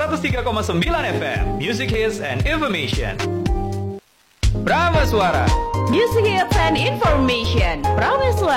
103,9 FM Music Hits and Information. Prameswara Music Hits and Information. Prameswara.